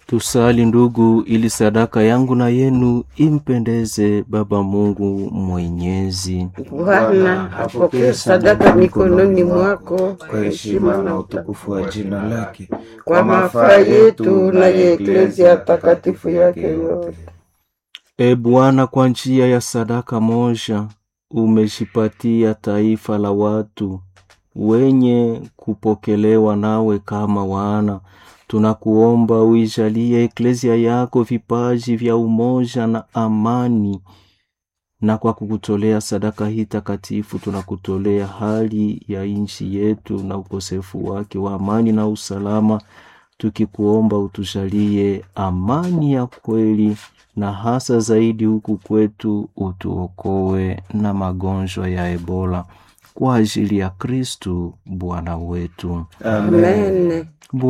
Tusali ndugu, ili sadaka yangu na yenu impendeze Baba Mungu Mwenyezi. Bwana apokee sadaka mikononi mwako kwa heshima na utukufu wa jina lake, kwa mafaa yetu na ya Eklezia takatifu yake yote. E Bwana, kwa njia ya sadaka moja umeshipatia taifa la watu wenye kupokelewa nawe kama wana. Tunakuomba uijalie Eklezia yako vipaji vya umoja na amani, na kwa kukutolea sadaka hii takatifu tunakutolea hali ya nchi yetu na ukosefu wake wa amani na usalama, tukikuomba utujalie amani ya kweli, na hasa zaidi huku kwetu utuokoe na magonjwa ya Ebola, kwa ajili ya Kristu Bwana wetu. Amen.